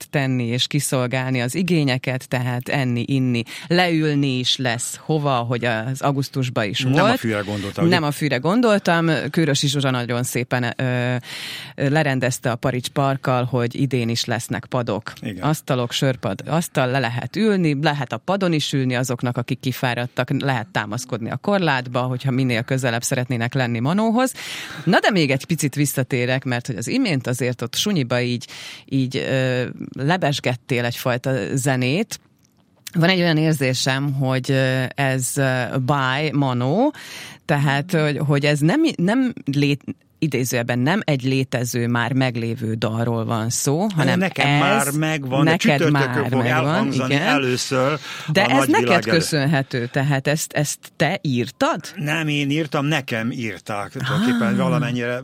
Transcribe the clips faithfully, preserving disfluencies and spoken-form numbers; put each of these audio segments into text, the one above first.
eleget tenni és kiszolgálni az igényeket, tehát enni, inni, leülni is lesz hova, hogy az augusztusban is Nem volt. a fűre gondoltam. Nem a fűre gondoltam. Kőrösi Zsuzsa nagyon szépen ö, lerendezte a Parics Parkkal, hogy idén is lesznek padok. Igen. Asztalok, sörpad, asztal, le lehet ülni, lehet a padon is ülni azoknak, akik kifáradtak, lehet támaszkodni a korlátba, hogyha minél közelebb szeretnének lenni Manóhoz. Na de még egy picit visszatérek, mert hogy az imént azért ott Sunyiba így, így ö, lebesgettél egyfajta zenét. Van egy olyan érzésem, hogy ez by Manó, tehát hogy, hogy ez nem, nem lét, idézőjelben nem egy létező, már meglévő dalról van szó, hanem nekem ez már megvan, neked már fog megvan, igen. Először. De ez neked köszönhető, tehát ezt, ezt te írtad? Nem én írtam, nekem írták. Tulajdonképpen valamennyire...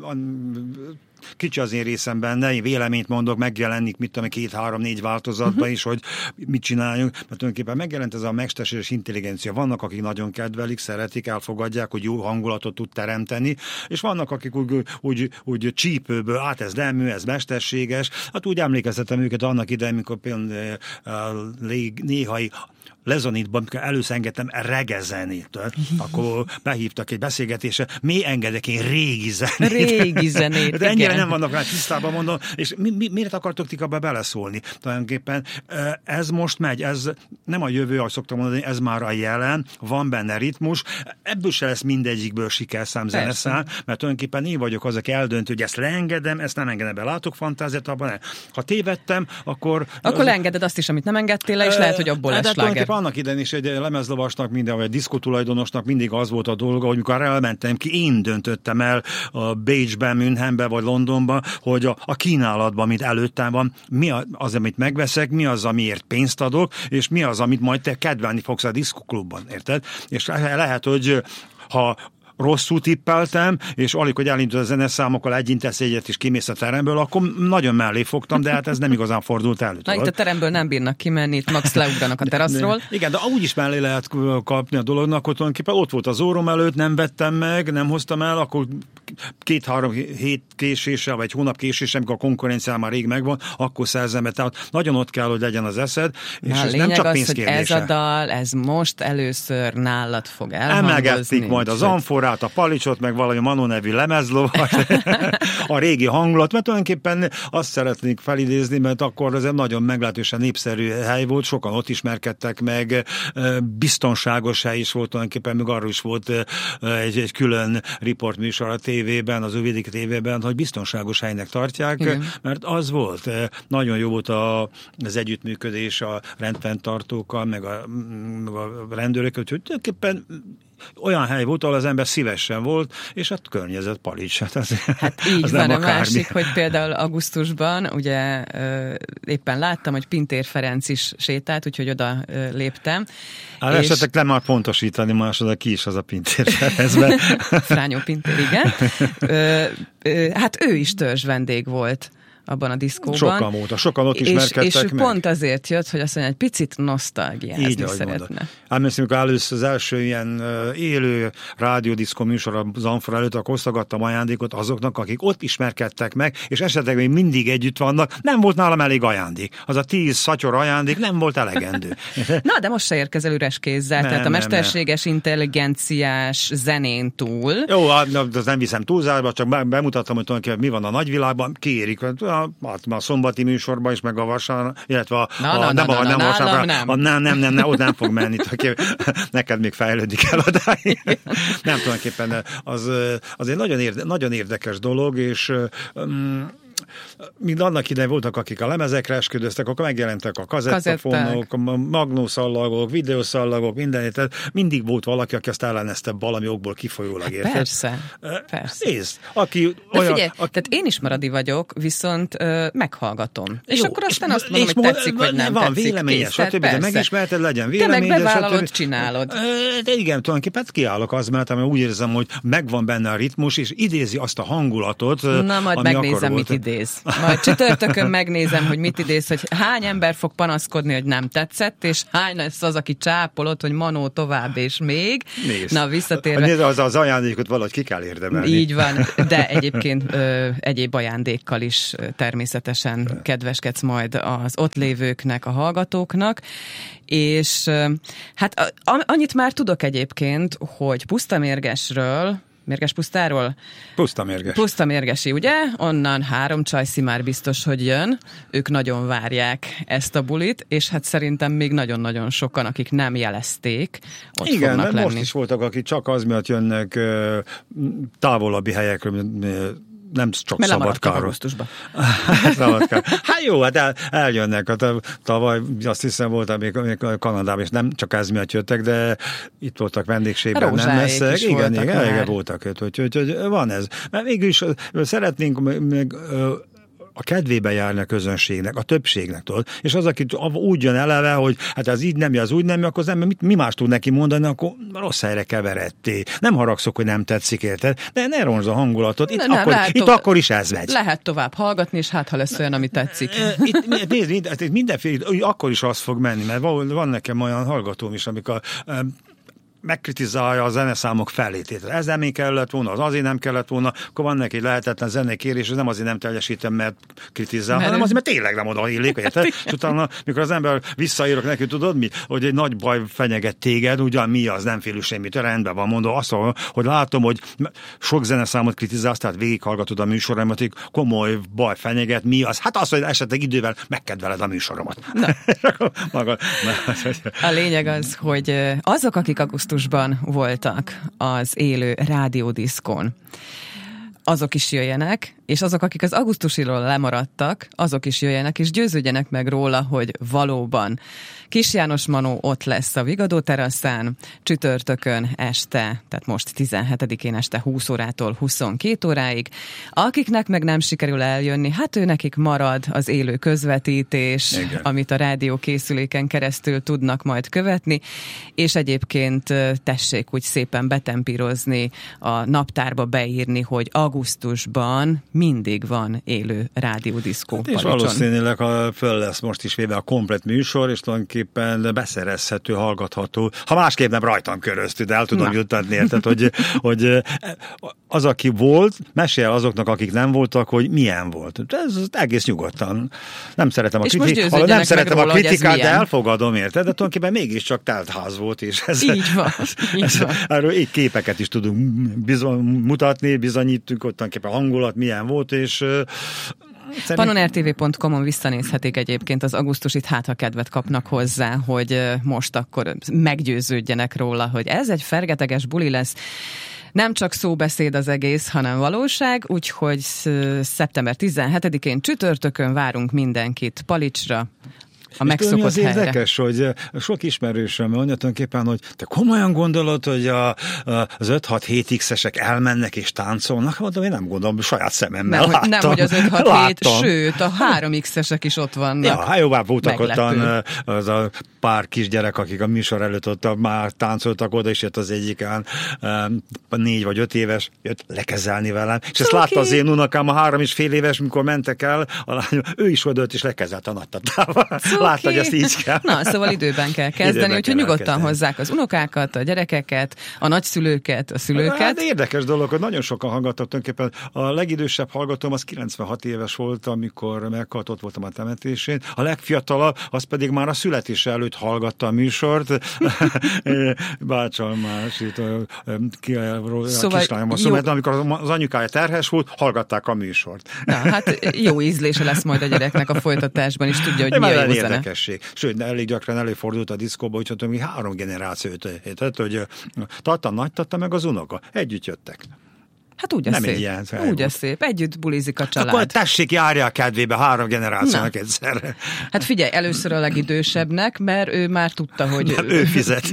Kicsi az én részem benne, én véleményt mondok, megjelenik, mit tudom, két-három-négy változatban uh-huh. is, hogy mit csináljunk, mert tulajdonképpen megjelent ez a mesterséges intelligencia. Vannak, akik nagyon kedvelik, szeretik, elfogadják, hogy jó hangulatot tud teremteni, és vannak, akik úgy, úgy, úgy csípőből, át ez nemű, ez mesterséges. Hát úgy emlékeztetem őket annak idején, mikor például néhai Lezonitban, amikor először engedtem reggae zenét, akkor behívtak egy beszélgetésre, mi engedek én régi zenét. Régi zenét, de ennyire igen. nem vannak rá tisztában, mondom, és mi, mi, miért akartok ti abba beleszólni? Tulajdonképpen ez most megy, ez nem a jövő, ahogy szoktam mondani, ez már a jelen, van benne ritmus, ebből se lesz mindegyikből sikerszám zeneszám, mert tulajdonképpen én vagyok az, aki eldöntő, hogy ezt leengedem, ezt nem engedem be, látok fantáziát abban, nem. Ha tévedtem, akkor... Akkor az... leengeded azt is, amit nem engedtél le, és lehet, hogy abból lesz sláger. Annak idején is egy lemezlovasnak, minden, vagy egy diszkotulajdonosnak mindig az volt a dolga, hogy mikor elmentem ki, én döntöttem el a Bécsben, Münchenben, vagy Londonban, hogy a, a kínálatban, amit előttem van, mi az, amit megveszek, mi az, amiért pénzt adok, és mi az, amit majd te kedvelni fogsz a diszkoklubban, érted? És lehet, hogy ha rosszul tippeltem, és alig, hogy elindult a zeneszámokkal, egyintesz egyet és kimész a teremből, akkor nagyon mellé fogtam, de hát ez nem igazán fordult elő. Na itt a teremből nem bírnak kimenni, itt max leugranak a teraszról. Igen, de úgy is mellé lehet kapni a dolognak, hogy tulajdonképpen ott volt az órom előtt, nem vettem meg, nem hoztam el, akkor két-három hét késéssel, vagy hónap késéssel, amikor a konkurencia már rég megvan, akkor szerzem be. Tehát nagyon ott kell, hogy legyen az eszed, és Na, ez nem csak pénzkérdése. Ez a dal, ez most először nálad fog elhangozni. Emelgették majd az amforát, a palicsot, meg valami Manó nevű lemezlovas, a régi hangulat, mert tulajdonképpen azt szeretnék felidézni, mert akkor ez egy nagyon meglehetősen népszerű hely volt, sokan ott ismerkedtek meg, biztonságos hely is volt tulajdonképpen, meg arról is volt egy, egy külön riportműsor a tévében, az Újvidéki tévében, hogy biztonságos helynek tartják, igen. Mert az volt. Nagyon jó volt a, az együttműködés a rendfenntartókkal, meg a, meg a rendőrök, hogy tulajdonképpen olyan hely volt, ahol az ember szívesen volt, és a környezet Palics. Hát, az, hát így az van, nem a másik, hogy például augusztusban, ugye éppen láttam, hogy Pintér Ferenc is sétált, úgyhogy oda léptem. Hát és... esetleg nem már pontosítani másodra, ki is az a Pintér Ferencben. Frányó Pintér, igen. Hát ő is törzs vendég volt abban a diszkóban. Sokan voltak, sokan ott ismerkedtek és, és meg. pont azért jött, hogy azt mondja, egy picit nosztalgiázni így, szeretne. Hát mert amikor először az első ilyen uh, élő rádiódiszkó műsor az Amfora előtt, akkor osztogattam ajándékot azoknak, akik ott ismerkedtek meg, és esetleg még mindig együtt vannak, nem volt nálam elég ajándék. Az a tíz szatyor ajándék nem volt elegendő. Na, de most se érkezel üres kézzel, nem, tehát a mesterséges nem. intelligenciás zenén túl. Jó, az nem viszem túlzásba, csak bemutattam, hogy tulajdonképpen mi van a nagyvilágban, kérik, a, a szombati műsorban is, meg a vasárnap, illetve a, na, a, na, nem, na, a, na, nem, na, vasárnap, nem. A, nem, nem, nem, nem, ott nem fog menni, neked még fejlődik el odáig. Nem, tulajdonképpen az, az egy nagyon, érde, nagyon érdekes dolog, és um, mind annak idején voltak, akik a lemezekre esküdöztek, akkor megjelentek a kazettafonok, a magnószallagok, videószallagok, minden, tehát mindig volt valaki, aki azt ellenezte valami okból kifolyólag, érted? Persze, persze. Nézd, aki de olyan... figyelj, aki... tehát én is maradi vagyok, viszont ö, meghallgatom. És jó, akkor aztán és azt mondom, hogy tetszik, vagy nem van tetszik. Véleményes, stb. De megismerted, legyen véleményes. Te meg bevállalod, csinálod. De igen, tulajdonképpen kiállok az, mert úgy érzem, hogy megvan benne a ritmus, és idézi azt a hangulatot, na, majd ami megnézem, akkor mit volt. idéz. idéz. Majd csütörtökön megnézem, hogy mit idéz, hogy hány ember fog panaszkodni, hogy nem tetszett, és hány lesz az, aki csápolott, hogy Manó tovább és még. Nézd. Na, visszatérve. Nézd, az, az ajándékot valahogy ki kell érdemelni. Így van, de egyébként ö, egyéb ajándékkal is ö, természetesen kedveskedsz majd az ott lévőknek, a hallgatóknak, és ö, hát a, annyit már tudok egyébként, hogy Pusztamérgesről, Mérges pusztáról? Pusztamérges. Pusztamérgesi, ugye? Onnan három csajszi már biztos, hogy jön. Ők nagyon várják ezt a bulit, és hát szerintem még nagyon-nagyon sokan, akik nem jelezték, ott igen, fognak lenni. Most is voltak, akik csak az miatt jönnek távolabbi helyekről, nem csak Mert Szabadkáról. augusztusban. Szabadkár. Hát jó, hát el, eljönnek. Hát tavaly azt hiszem voltam még, még Kanadában, és nem csak ez miatt jöttek, de itt voltak vendégségben, nem leszek. Igen, igen, igen, voltak őt, úgyhogy hogy van ez. Mert mégis szeretnénk meg a kedvébe járni a közönségnek, a többségnek, tudod. És az, aki úgy jön eleve, hogy hát ez így nem, az úgy nem, akkor az ember mit, mi más tud neki mondani, akkor rossz helyre keveredté. Nem haragszok, hogy nem tetszik, érted? De ne ronzd a hangulatot. Itt, ne, akkor, nem, itt tovább, akkor is ez megy. Lehet tovább hallgatni, és hát ha lesz olyan, ami tetszik. Itt, nézd, itt mindenféle, akkor is az fog menni, mert van nekem olyan hallgatóm is, amikor megkritizálja a zeneszámok felétét. Ez nem kellett volna, az azért nem kellett volna, akkor van neki lehetetlen zenekérés, és nem azért nem teljesítem, mert kritizál, mert hanem azért, mert tényleg nem oda illik, érted? És utána, mikor az ember visszaírok neki, tudod mi? Hogy egy nagy baj fenyeget téged, ugyan mi az, nem félül semmit, rendben van, mondom, azt mondom, hogy látom, hogy sok zeneszámot kritizálsz, tehát végighallgatod a műsoromat, hogy komoly baj fenyeget, mi az? Hát az, hogy esetleg idővel megkedveled a műsoromat. A lényeg az, hogy azok, akik augusztusban voltak az élő rádiódiszkón, azok is jöjjenek, és azok, akik az augusztusiról lemaradtak, azok is jöjjenek, és győződjenek meg róla, hogy valóban Kis János Manó ott lesz a Vigadó teraszán, csütörtökön este, tehát most tizenhetedikén este húsz órától huszonkét óráig. Akiknek meg nem sikerül eljönni, hát ő nekik marad az élő közvetítés, igen, amit a rádió készüléken keresztül tudnak majd követni, és egyébként tessék úgy szépen betempírozni, a naptárba beírni, hogy augusztusban mindig van élő rádiódiszkó. Hát és valószínűleg a föl lesz most is véve a komplet műsor, és tulajdonképpen beszerezhető, hallgatható, ha másképp nem rajtam köröztül, de el tudom juttatni, érted, hogy, hogy az, aki volt, mesél azoknak, akik nem voltak, hogy milyen volt. Ez egész nyugodtan. Nem szeretem a, kritik... nem szeretem róla, a kritikát, de elfogadom, érted, de tulajdonképpen mégiscsak teltház volt, és ez, így van. Így ez, van. Erről így képeket is tudunk bizony, mutatni, bizonyítunk, ott tulajdonképpen a hangulat milyen volt, és Szerint... panon er té vé pont com-on visszanézhetik egyébként az augusztusit, hát ha kedvet kapnak hozzá, hogy most akkor meggyőződjenek róla, hogy ez egy fergeteges buli lesz. Nem csak szóbeszéd az egész, hanem valóság, úgyhogy szeptember tizenhetedikén csütörtökön várunk mindenkit Palicsra, a megszokott az helyre. Érdekes, hogy sok ismerősöm mondja tulajdonképpen, hogy te komolyan gondolod, hogy a, a, az öt-hat-hét x-esek elmennek és táncolnak? Mondom, én nem gondolom, saját szememmel nem, láttam. Nem, hogy az öt-hat-hét, sőt, a három x-esek is ott vannak. Ja, hát jóvá voltak ottan az a pár kisgyerek, akik a műsor előtt ott már táncoltak oda, és jött az egyikán négy vagy öt éves, jött lekezelni velem. És ezt okay. látta az én unokám, a három és fél éves, mikor mentek el, a lányom, ő is odalt és lekezelt a nagytatával. Látta, hogy ezt így kell. Na, szóval időben kell kezdeni, időben úgyhogy nyugodtan kezdeni. Hozzák az unokákat, a gyerekeket, a nagyszülőket, a szülőket. Hát érdekes dolog, hogy nagyon sokan hallgattak tulajdonképpen. A legidősebb hallgatóm az kilencvenhat éves volt, amikor meghalt, ott voltam a temetésén. A legfiatalabb, az pedig már a születése előtt hallgatta a műsort. Bácsalmás, itt a, a szóval kislányommal szó, mert amikor az anyukája terhes volt, hallgatták a műsort. Na, hát jó ízlése lesz majd a gyereknek a folytatásban is, tudja, hogy mi a jó zene. Érdekesség. Sőt, elég gyakran előfordult a diszkóba, úgyhogy tudom, hogy három generációt értett, hogy tata, nagytata, meg az unoka. Együtt jöttek. Hát úgy a szép. Ilyen, úgy a szép. Együtt bulizik a család. Akkor tessék, járja a kedvébe három generációnak egyszerre. Hát figyelj, először a legidősebbnek, mert ő már tudta, hogy... Nem, ő fizet.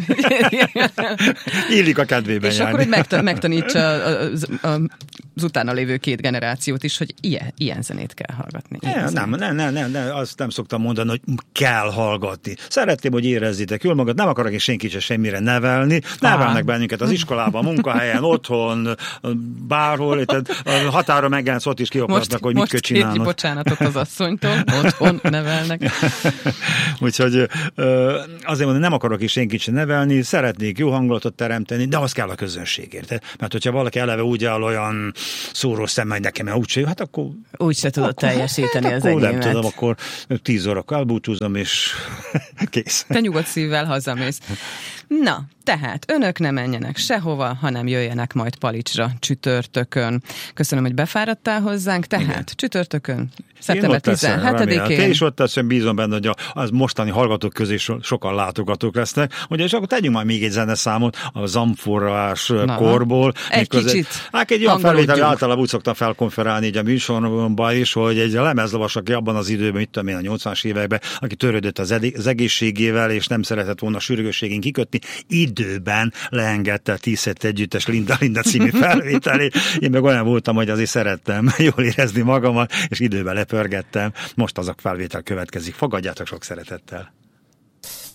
Illik a kedvében és járni. És akkor, hogy megtanítsa az, az utána lévő két generációt is, hogy ilyen, ilyen zenét kell hallgatni. Ne, nem, nem, nem, nem, nem, azt nem szoktam mondani, hogy kell hallgatni. Szeretném, hogy érezzétek jól magad, nem akarok én senkit se semmire nevelni. Nevelnek bennünket az iskolában, munkahelyen, otthon, bárhol, tehát a határa megjelensz, ott is kioklatnak, hogy mit kell csinálnod. Most bocsánatot az asszonytól, otthon nevelnek. Úgyhogy azért mondom, nem akarok is senkit sem nevelni, szeretnék jó hangulatot teremteni, de az kell a közönségért. Mert hogyha valaki eleve úgy áll olyan szóró szemmel, hogy nekem úgyse jó, hát akkor... Úgy se tudod akkor, teljesíteni hát, az akkor enyémet. Nem tudom, akkor tíz órakor elbúcsúzom, és kész. Te nyugodt szívvel hazamész. Na, tehát önök ne menjenek sehova, hanem jöjjenek majd Palicsra csütörtökön. Köszönöm, hogy befáradtál hozzánk, tehát igen. Csütörtökön, szeptember tizenhetedikén. Te is ott teszem, bízom benne, hogy az mostani hallgatók közé sokan látogatók lesznek. Ugye, és akkor tegyünk majd még egy zeneszámot a zamforrás korból. Egy kicsit Hát egy olyan felvétel, általában úgy szoktam felkonferálni így a műsoromban is, hogy egy lemezlovas, aki abban az időben, mit tudom én, a nyolcvanas években, aki törődött az, ed- az egészségével, és nem szeretett volna a sürgősségén kikötni, időben leengedte a Tízszett együttes Linda Linda című felvételét. Én meg olyan voltam, hogy azért szerettem jól érezni magamat, és időben lepörgettem. Most azok felvétel következik. Fogadjátok sok szeretettel!